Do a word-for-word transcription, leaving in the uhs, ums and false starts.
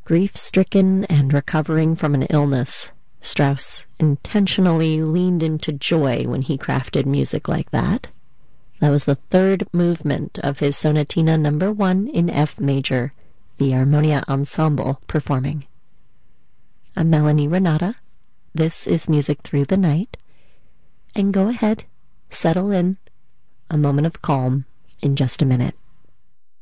Grief-stricken and recovering from an illness, Strauss intentionally leaned into joy when he crafted music like that. That was the third movement of his Sonatina number one in F major, the Armonia Ensemble performing. I'm Melanie Renata. This is Music Through the Night. And go ahead, settle in. A moment of calm in just a minute.